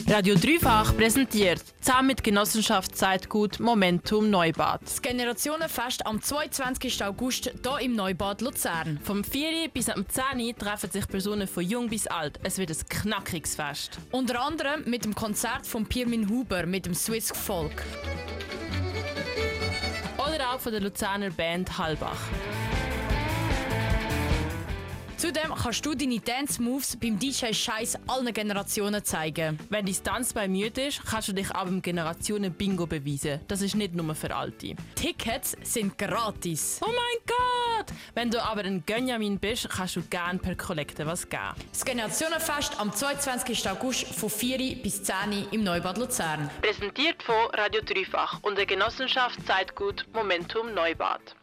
Radio Dreifach präsentiert zusammen mit Genossenschaft Zeitgut Momentum Neubad. Das Generationenfest am 22. August hier im Neubad Luzern. Vom 4 bis am 10 treffen sich Personen von jung bis alt. Es wird ein knackiges Fest. Unter anderem mit dem Konzert von Pirmin Huber mit dem Swiss Folk. Oder auch von der Luzerner Band Halbach. Zudem kannst du deine Dance-Moves beim DJ Scheiß allen Generationen zeigen. Wenn dein Tanzbein müde ist, kannst du dich auch beim Generationen-Bingo beweisen. Das ist nicht nur für Alte. Tickets sind gratis. Oh mein Gott! Wenn du aber ein Gönjamin bist, kannst du gerne per Kollekte was geben. Das Generationenfest am 22. August von 4 bis 10 im Neubad Luzern. Präsentiert von Radio Dreifach und der Genossenschaft Zeitgut Momentum Neubad.